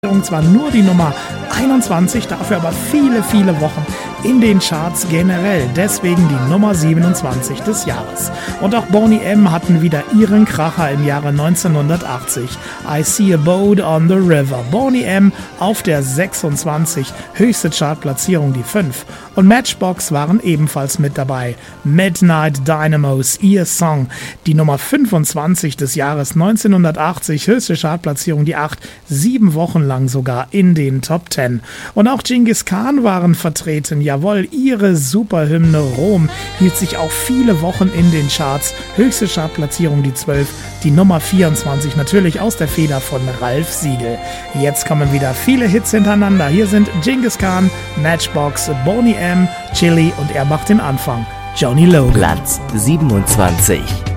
Zwar nur die Nummer 21, dafür aber viele, viele Wochen in den Charts generell. Deswegen die Nummer 27 des Jahres. Und auch Boney M. hatten wieder ihren Kracher im Jahre 1980. I See a Boat on the River. Boney M. auf der 26, höchste Chartplatzierung die 5. Und Matchbox waren ebenfalls mit dabei. Midnight Dynamos, ihr Song, die Nummer 25 des Jahres 1980, höchste Chartplatzierung die 8, 7 Wochen lang sogar in den Top 10. Und auch Genghis Khan waren vertreten, jawohl, ihre Superhymne Rom hielt sich auch viele Wochen in den Charts, höchste Chartplatzierung die 12, die Nummer 24 natürlich aus der Feder von Ralf Siegel. Jetzt kommen wieder viele Hits hintereinander, hier sind Genghis Khan, Matchbox, Boney M., Chili und er macht den Anfang, Johnny Logan. Platz 27.